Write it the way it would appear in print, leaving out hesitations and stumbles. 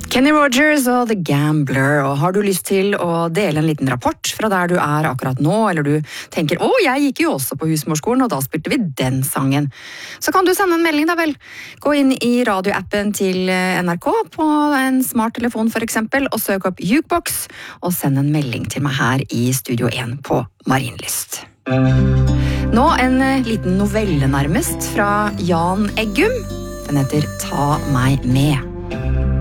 Kenny Rogers og The Gambler, og har du lyst til å dele en liten rapport fra der du er akkurat nå, eller du tenker, jeg gikk jo også på husmorskolen, og da spilte vi den sangen, så kan du sende en melding da vel. Gå inn i radioappen til NRK på en smarttelefon for eksempel, og søk opp Jukebox, og send en melding til meg her i Studio 1 på Marienlyst. Nå en liten novelle nærmest fra Jan Eggum. Den heter Ta meg med.